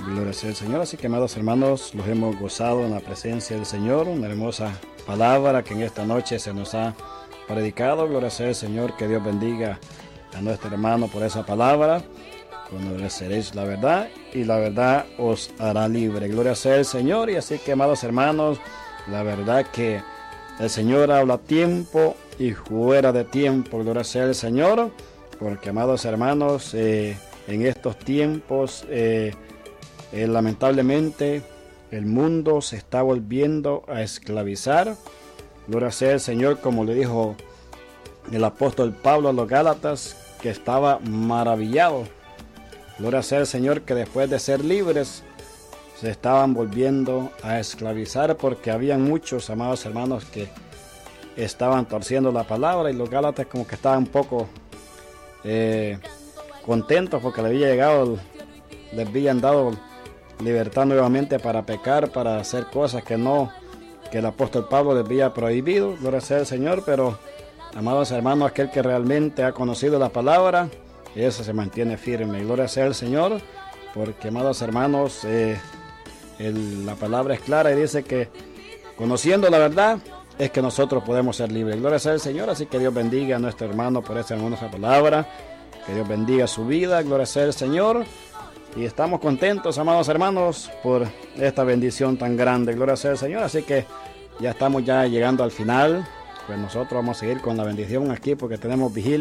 Gloria sea al Señor. Así que, amados hermanos, los hemos gozado en la presencia del Señor. Una hermosa palabra que en esta noche se nos ha predicado. Gloria sea al Señor. Que Dios bendiga a nuestro hermano por esa palabra. Conoceréis la verdad y la verdad os hará libre. Gloria sea al Señor. Y así que, amados hermanos, la verdad que el Señor habla a tiempo y fuera de tiempo. Gloria sea al Señor. Porque, amados hermanos, en estos tiempos lamentablemente el mundo se está volviendo a esclavizar. Gloria sea al Señor, como le dijo el apóstol Pablo a los Gálatas, que estaba maravillado. Gloria sea al Señor, que después de ser libres se estaban volviendo a esclavizar, porque habían muchos, amados hermanos, que estaban torciendo la palabra, y los Gálatas como que estaban un poco contentos porque les habían dado libertad nuevamente para pecar, para hacer cosas que el apóstol Pablo les había prohibido. Gloria sea al Señor. Pero, amados hermanos, aquel que realmente ha conocido la palabra, ese se mantiene firme. Gloria sea al Señor, porque, amados hermanos, la palabra es clara y dice que conociendo la verdad es que nosotros podemos ser libres. Gloria sea al Señor. Así que Dios bendiga a nuestro hermano por esa hermosa palabra. Que Dios bendiga su vida. Gloria sea al Señor. Y estamos contentos, amados hermanos, por esta bendición tan grande. Gloria sea al Señor. Así que ya estamos llegando al final. Pues nosotros vamos a seguir con la bendición aquí porque tenemos vigilia.